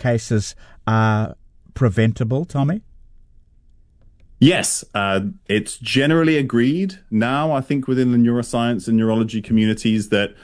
cases are preventable, Tommy? Yes, it's generally agreed now, I think, within the neuroscience and neurology communities that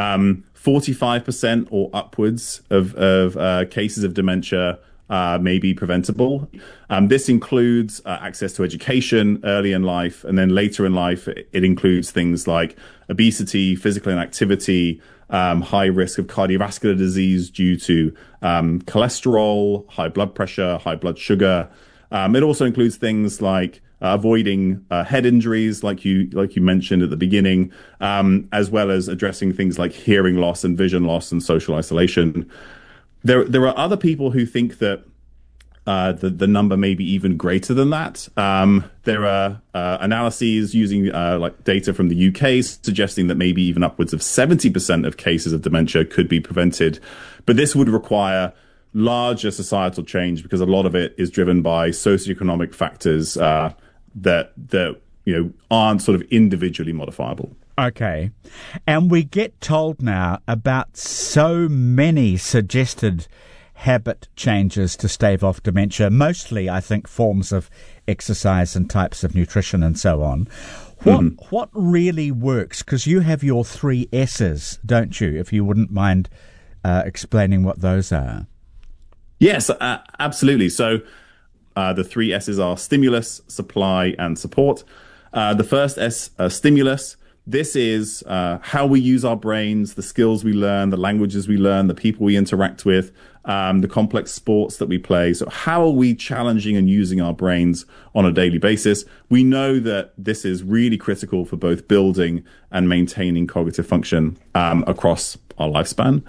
45% or upwards of cases of dementia may be preventable. This includes access to education early in life, and then later in life, it includes things like obesity, physical inactivity, high risk of cardiovascular disease due to cholesterol, high blood pressure, high blood sugar. It also includes things like avoiding head injuries, like you mentioned at the beginning, as well as addressing things like hearing loss and vision loss and social isolation. There are other people who think that the number may be even greater than that. There are analyses using like data from the UK suggesting that maybe even upwards of 70% of cases of dementia could be prevented. But this would require larger societal change because a lot of it is driven by socioeconomic factors that aren't sort of individually modifiable. Okay. And we get told now about so many suggested habit changes to stave off dementia, mostly, I think, forms of exercise and types of nutrition and so on. What really works? Because you have your 3 S's, don't you? If you wouldn't mind explaining what those are. Yes, absolutely. So the 3 S's are stimulus, supply, and support. The first S, stimulus. This is how we use our brains, the skills we learn, the languages we learn, the people we interact with, the complex sports that we play. So how are we challenging and using our brains on a daily basis? We know that this is really critical for both building and maintaining cognitive function across our lifespan.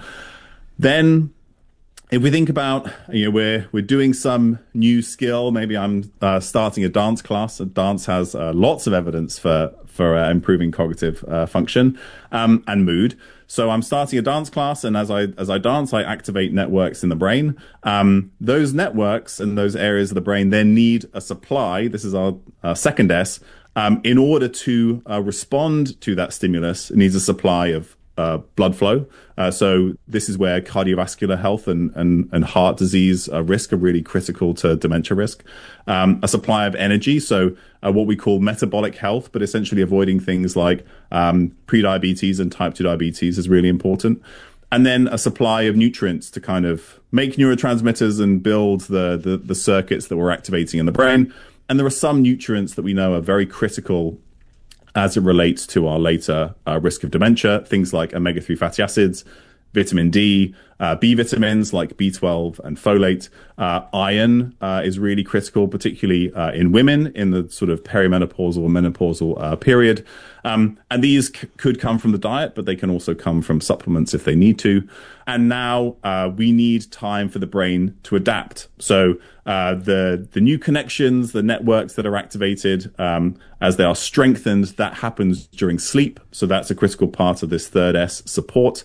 Then, if we think about, we're doing some new skill, maybe I'm starting a dance class. Dance has lots of evidence for improving cognitive function and mood. So I'm starting a dance class, and as I dance, I activate networks in the brain. Those networks and those areas of the brain then need a supply. This is our second S. In order to respond to that stimulus, it needs a supply of blood flow. So this is where cardiovascular health and heart disease risk are really critical to dementia risk. A supply of energy, so what we call metabolic health, but essentially avoiding things like prediabetes and type 2 diabetes is really important. And then a supply of nutrients to kind of make neurotransmitters and build the circuits that we're activating in the brain. And there are some nutrients that we know are very critical as it relates to our later risk of dementia, things like omega-3 fatty acids, vitamin D, B vitamins like B12 and folate. Iron is really critical, particularly in women in the sort of perimenopausal or menopausal period. And these could come from the diet, but they can also come from supplements if they need to. And now we need time for the brain to adapt. So the new connections, the networks that are activated as they are strengthened, that happens during sleep. So that's a critical part of this third S, support.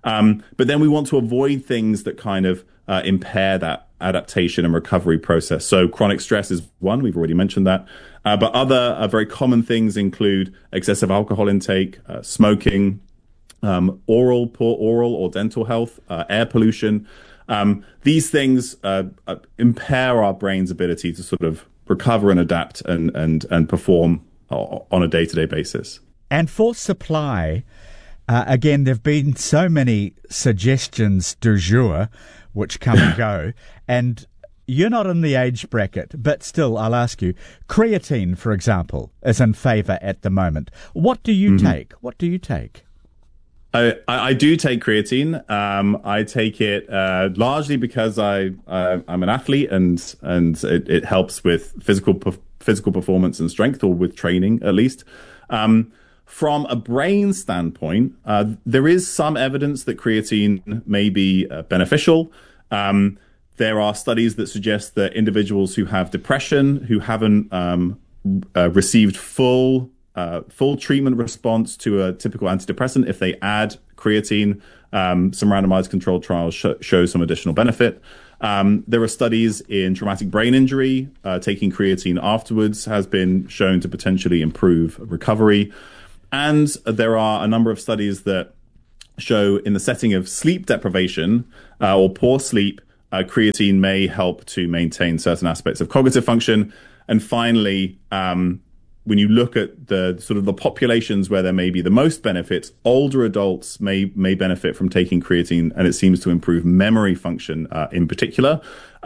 But then we want to avoid things that kind of impair that adaptation and recovery process. So chronic stress is one, we've already mentioned that. But other very common things include excessive alcohol intake, smoking, poor oral or dental health, air pollution. These things impair our brain's ability to sort of recover and adapt and perform on a day-to-day basis. And for supply, again, there have been so many suggestions du jour which come and go, and you're not in the age bracket, but still, I'll ask you, creatine, for example, is in favour at the moment. What do you take? What do you take? I do take creatine. I take it largely because I'm an athlete, and it helps with physical performance and strength, or with training at least. From a brain standpoint, there is some evidence that creatine may be beneficial. There are studies that suggest that individuals who have depression, who haven't received full treatment response to a typical antidepressant, if they add creatine, some randomized controlled trials show some additional benefit. There are studies in traumatic brain injury. Taking creatine afterwards has been shown to potentially improve recovery. And there are a number of studies that show in the setting of sleep deprivation or poor sleep, creatine may help to maintain certain aspects of cognitive function. And finally, when you look at the sort of the populations where there may be the most benefits, older adults may benefit from taking creatine, and it seems to improve memory function in particular.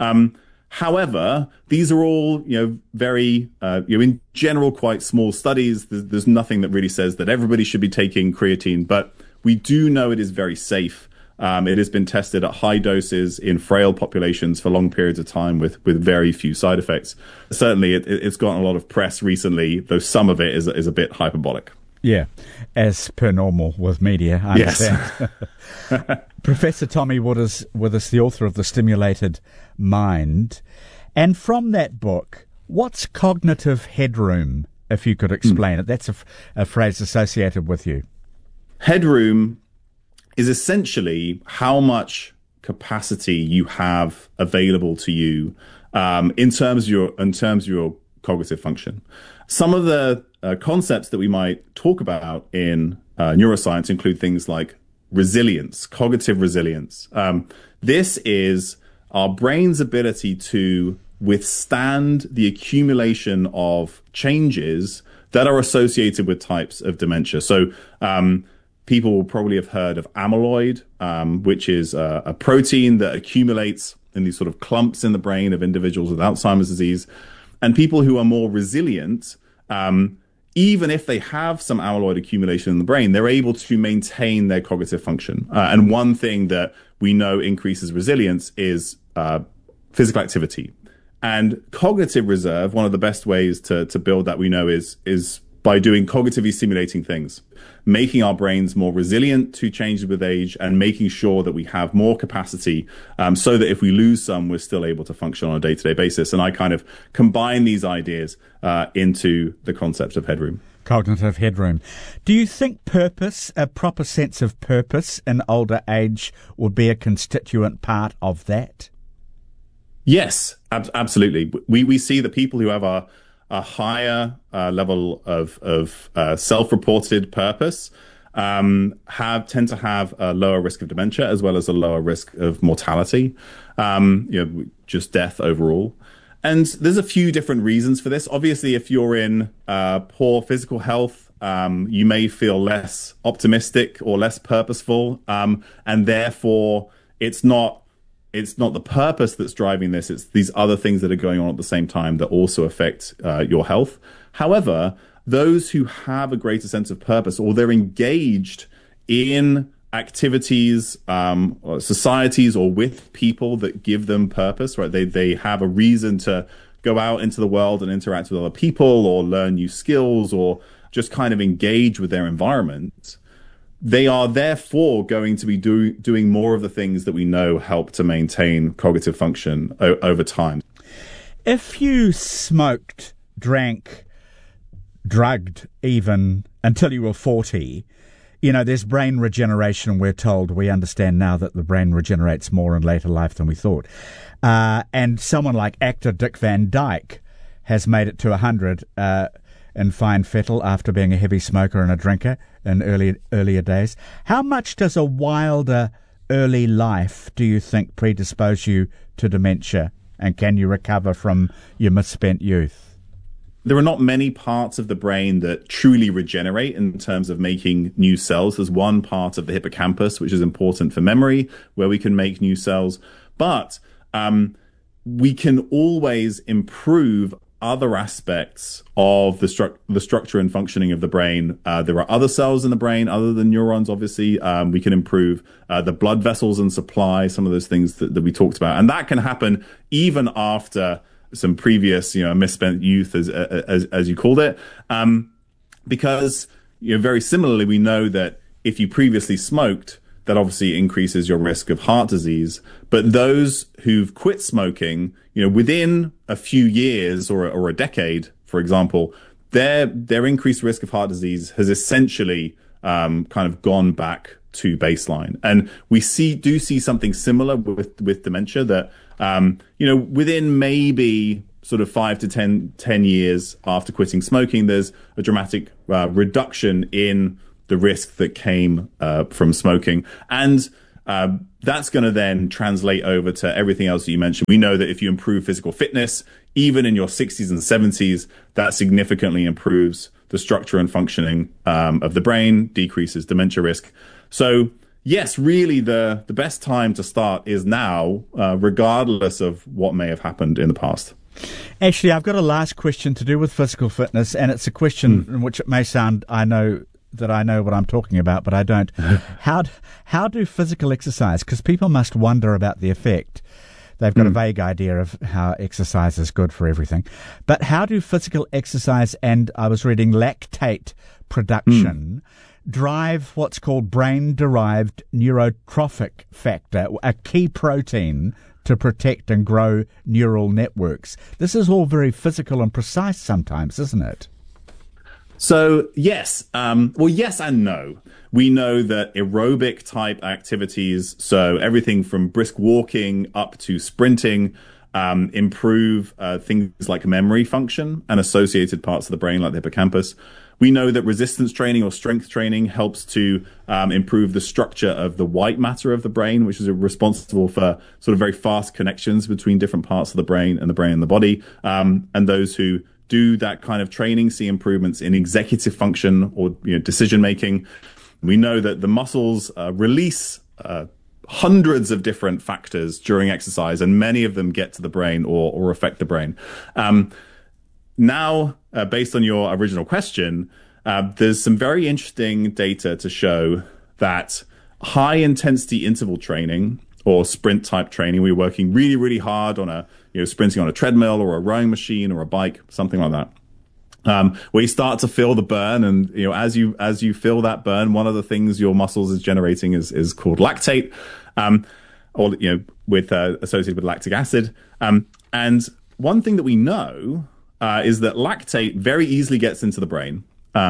However, these are all, very, in general, quite small studies. There's nothing that really says that everybody should be taking creatine, but we do know it is very safe. It has been tested at high doses in frail populations for long periods of time with very few side effects. Certainly, it's gotten a lot of press recently, though some of it is a bit hyperbolic. Yeah, as per normal with media, I understand. Yes. Professor Tommy Wood is with us, the author of The Stimulated Mind. And from that book, what's cognitive headroom, if you could explain it? That's a phrase associated with you. Headroom is essentially how much capacity you have available to you in terms of your cognitive function. Some of the concepts that we might talk about in neuroscience include things like resilience, cognitive resilience. This is our brain's ability to withstand the accumulation of changes that are associated with types of dementia. So people will probably have heard of amyloid, which is a protein that accumulates in these sort of clumps in the brain of individuals with Alzheimer's disease. And people who are more resilient, even if they have some amyloid accumulation in the brain, they're able to maintain their cognitive function. And one thing that we know increases resilience is physical activity. And cognitive reserve, one of the best ways to build that we know is by doing cognitively stimulating things, making our brains more resilient to changes with age and making sure that we have more capacity so that if we lose some, we're still able to function on a day-to-day basis. And I kind of combine these ideas into the concept of headroom. Cognitive headroom. Do you think purpose, a proper sense of purpose in older age, would be a constituent part of that? Yes, absolutely. We see the people who have a higher level of self-reported purpose tend to have a lower risk of dementia as well as a lower risk of mortality, just death overall. And there's a few different reasons for this. Obviously, if you're in poor physical health, you may feel less optimistic or less purposeful, and therefore it's not the purpose that's driving this. It's these other things that are going on at the same time that also affect your health. However, those who have a greater sense of purpose, or they're engaged in activities, or societies, or with people that give them purpose, right? They have a reason to go out into the world and interact with other people, or learn new skills, or just kind of engage with their environment. They are therefore going to be doing more of the things that we know help to maintain cognitive function over time. If you smoked, drank, drugged even until you were 40, there's brain regeneration. We're told, we understand now that the brain regenerates more in later life than we thought. And someone like actor Dick Van Dyke has made it to 100 in fine fettle after being a heavy smoker and a drinker in earlier days. How much does a wilder early life, do you think, predispose you to dementia? And can you recover from your misspent youth? There are not many parts of the brain that truly regenerate in terms of making new cells. There's one part of the hippocampus, which is important for memory, where we can make new cells. But we can always improve other aspects of the structure and functioning of the brain. There are other cells in the brain other than neurons, obviously. We can improve the blood vessels and supply, some of those things that we talked about. And that can happen even after some previous, misspent youth, as you called it. Because, very similarly, we know that if you previously smoked, that obviously increases your risk of heart disease. But those who've quit smoking, within a few years or a decade, for example, their increased risk of heart disease has essentially kind of gone back to baseline. And we do see something similar with dementia that, within maybe sort of 5 to 10 years after quitting smoking, there's a dramatic reduction in the risk that came from smoking. And That's going to then translate over to everything else that you mentioned. We know that if you improve physical fitness, even in your 60s and 70s, that significantly improves the structure and functioning of the brain, decreases dementia risk. So yes, really the best time to start is now, regardless of what may have happened in the past. Actually, I've got a last question to do with physical fitness, and it's a question in which it may sound I know what I'm talking about, but I don't. How do physical exercise, because people must wonder about the effect. They've got a vague idea of how exercise is good for everything. But how do physical exercise and, I was reading, lactate production drive what's called brain-derived neurotrophic factor, a key protein to protect and grow neural networks? This is all very physical and precise sometimes, isn't it? So, yes. Well, yes and no. We know that aerobic type activities, so everything from brisk walking up to sprinting, improve things like memory function and associated parts of the brain like the hippocampus. We know that resistance training or strength training helps to improve the structure of the white matter of the brain, which is responsible for sort of very fast connections between different parts of the brain and the body. And those who do that kind of training see improvements in executive function or decision making. We know that the muscles release hundreds of different factors during exercise, and many of them get to the brain or affect the brain. Now, based on your original question, there's some very interesting data to show that high intensity interval training or sprint type training, we're working really, really hard on sprinting on a treadmill or a rowing machine or a bike, something like that. Where you start to feel the burn, and as you feel that burn, one of the things your muscles is generating is called lactate, or associated with lactic acid. And one thing that we know is that lactate very easily gets into the brain.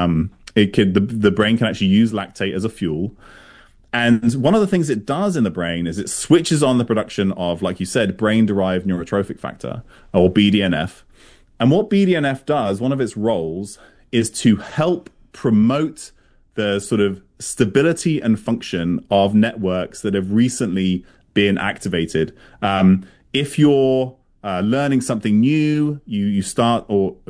The brain can actually use lactate as a fuel. And one of the things it does in the brain is it switches on the production of, like you said, brain-derived neurotrophic factor, or BDNF. And what BDNF does, one of its roles, is to help promote the sort of stability and function of networks that have recently been activated. If you're learning something new, you start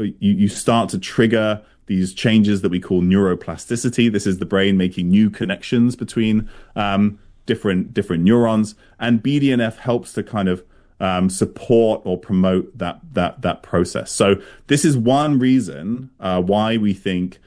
to trigger these changes that we call neuroplasticity. This is the brain making new connections between different neurons, and BDNF helps to kind of support or promote that process. So this is one reason why we think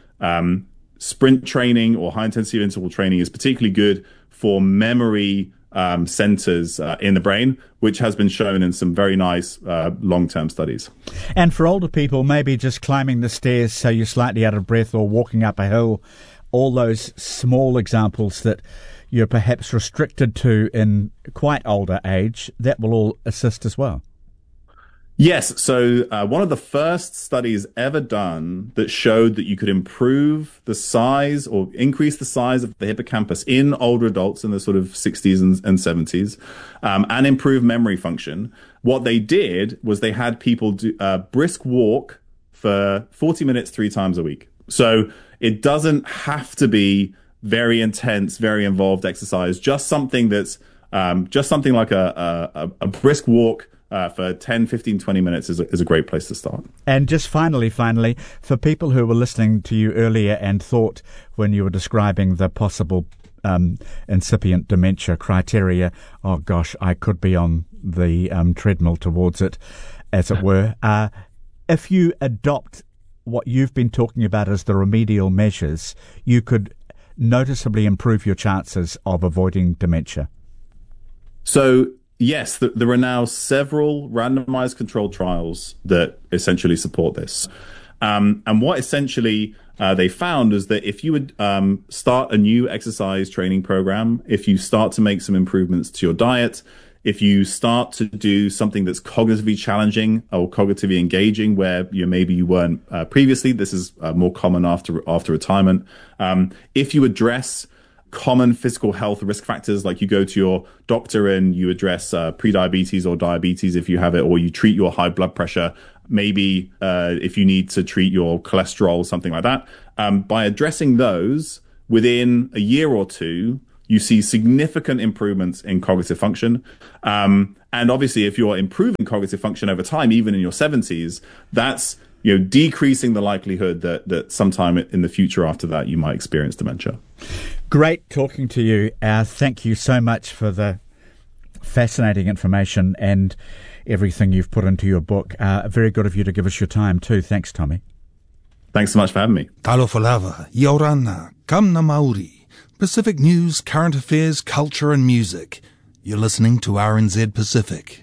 sprint training or high intensity interval training is particularly good for memory centers in the brain, which has been shown in some very nice long-term studies. And for older people, maybe just climbing the stairs so you're slightly out of breath, or walking up a hill, all those small examples that you're perhaps restricted to in quite older age, that will all assist as well. Yes. So one of the first studies ever done that showed that you could improve the size or increase the size of the hippocampus in older adults in the sort of 60s and 70s, and improve memory function. What they did was they had people do a brisk walk for 40 minutes 3 times a week. So it doesn't have to be very intense, very involved exercise, just something that's just something like a brisk walk for 10, 15, 20 minutes is a great place to start. And just finally, for people who were listening to you earlier and thought when you were describing the possible incipient dementia criteria, oh gosh, I could be on the treadmill towards it, as it were. If you adopt what you've been talking about as the remedial measures, you could noticeably improve your chances of avoiding dementia. So, yes, there are now several randomized controlled trials that essentially support this. And what essentially they found is that if you would start a new exercise training program, if you start to make some improvements to your diet, if you start to do something that's cognitively challenging or cognitively engaging, where maybe you weren't previously, this is more common after retirement. If you address common physical health risk factors, like you go to your doctor and you address prediabetes or diabetes if you have it, or you treat your high blood pressure, maybe if you need to treat your cholesterol, something like that. By addressing those within a year or two, you see significant improvements in cognitive function. And obviously, if you're improving cognitive function over time, even in your 70s, that's decreasing the likelihood that sometime in the future after that you might experience dementia. Great talking to you. Thank you so much for the fascinating information and everything you've put into your book. Very good of you to give us your time too. Thanks, Tommy. Thanks so much for having me. Talofa lava, Yorana, Kamna Maori, Pacific news, current affairs, culture and music. You're listening to RNZ Pacific.